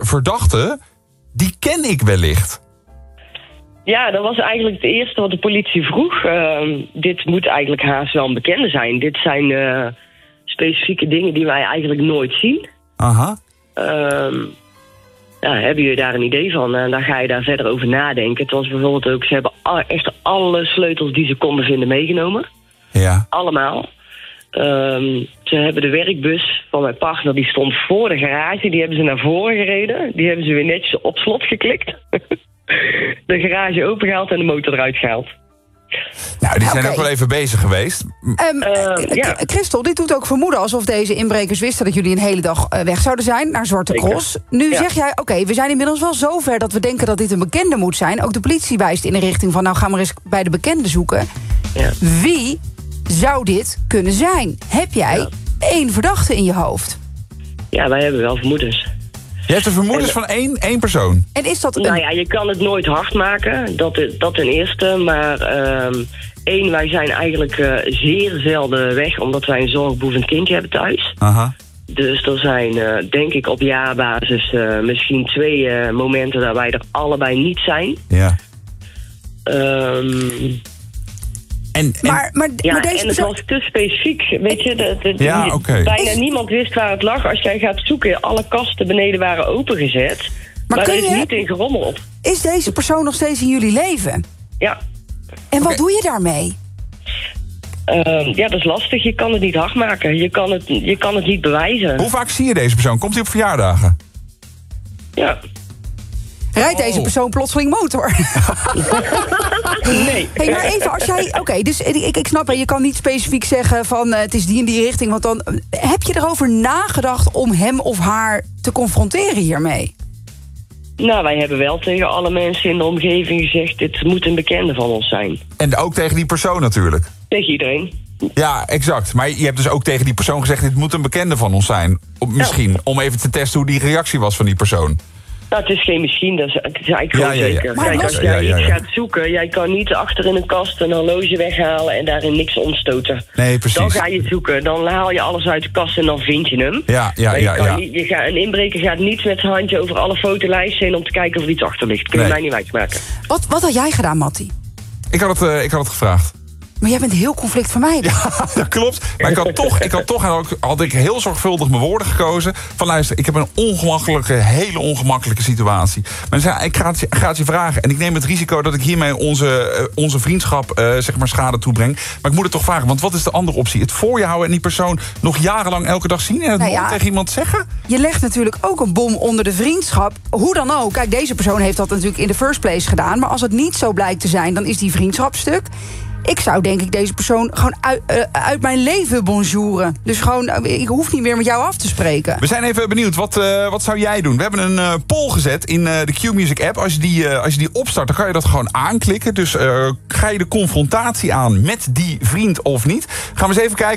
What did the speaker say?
verdachte, die ken ik wellicht. Ja, dat was eigenlijk het eerste wat de politie vroeg. Dit moet eigenlijk haast wel een bekende zijn. Dit zijn specifieke dingen die wij eigenlijk nooit zien. Aha. Hebben jullie daar een idee van? En dan ga je daar verder over nadenken. Het was bijvoorbeeld ook, ze hebben echt alle sleutels die ze konden vinden meegenomen. Ja. Allemaal. Ze hebben de werkbus van mijn partner, die stond voor de garage. Die hebben ze naar voren gereden. Die hebben ze weer netjes op slot geklikt. De garage opengehaald en de motor eruit gehaald. Nou, die zijn ook wel even bezig geweest. Christel, dit doet ook vermoeden alsof deze inbrekers wisten dat jullie een hele dag weg zouden zijn naar Zwarte Cross. Nu zeg jij, oké, we zijn inmiddels wel zover dat we denken dat dit een bekende moet zijn. Ook de politie wijst in de richting van, nou, ga maar eens bij de bekende zoeken. Ja. Wie zou dit kunnen zijn? Heb jij één verdachte in je hoofd? Ja, wij hebben wel vermoedens. Je hebt de vermoedens van één persoon. En is dat Nou ja, je kan het nooit hard maken, dat ten eerste. Maar wij zijn eigenlijk zeer zelden weg, omdat wij een zorgbehoevend kindje hebben thuis. Aha. Dus er zijn, denk ik, op jaarbasis misschien 2 momenten dat wij er allebei niet zijn. Ja. Maar deze en het persoon... was te specifiek, weet je. Bijna niemand wist waar het lag. Als jij gaat zoeken, alle kasten beneden waren opengezet. Maar er is niet in gerommel op. Is deze persoon nog steeds in jullie leven? Ja. En wat doe je daarmee? Dat is lastig. Je kan het niet hard maken. Je kan het niet bewijzen. Hoe vaak zie je deze persoon? Komt hij op verjaardagen? Ja. Rijdt deze persoon plotseling motor? Nee. Hey, maar even, als jij... Oké, dus ik snap, je kan niet specifiek zeggen van het is die en die richting. Want dan heb je erover nagedacht om hem of haar te confronteren hiermee? Nou, wij hebben wel tegen alle mensen in de omgeving gezegd, dit moet een bekende van ons zijn. En ook tegen die persoon natuurlijk? Tegen iedereen. Ja, exact. Maar je hebt dus ook tegen die persoon gezegd, dit moet een bekende van ons zijn. Misschien, om even te testen hoe die reactie was van die persoon. Nou, het is geen misschien, het is eigenlijk gewoon zeker. Maar kijk, als jij iets gaat zoeken, jij kan niet achter in een kast een horloge weghalen en daarin niks ontstoten. Nee, precies. Dan ga je zoeken, dan haal je alles uit de kast en dan vind je hem. Een inbreker gaat niet met zijn handje over alle fotolijsten heen om te kijken of er iets achter ligt. Kun je mij niet wijsmaken. Wat had jij gedaan, Mattie? Ik had het gevraagd. Maar jij bent heel conflictvermijdend. Ja, dat klopt. Maar had ik heel zorgvuldig mijn woorden gekozen. Van luister, ik heb een hele ongemakkelijke situatie. Maar ik ga het je vragen. En ik neem het risico dat ik hiermee onze vriendschap schade toebreng. Maar ik moet het toch vragen, want wat is de andere optie? Het voor je houden en die persoon nog jarenlang elke dag zien en het nooit tegen iemand zeggen? Je legt natuurlijk ook een bom onder de vriendschap. Hoe dan ook. Kijk, deze persoon heeft dat natuurlijk in de first place gedaan. Maar als het niet zo blijkt te zijn, dan is die vriendschap stuk. Ik zou denk ik deze persoon gewoon uit mijn leven bonjouren. Dus gewoon, ik hoef niet meer met jou af te spreken. We zijn even benieuwd, wat zou jij doen? We hebben een poll gezet in de Q-Music app. Als je die opstart, dan kan je dat gewoon aanklikken. Dus ga je de confrontatie aan met die vriend of niet? Gaan we eens even kijken.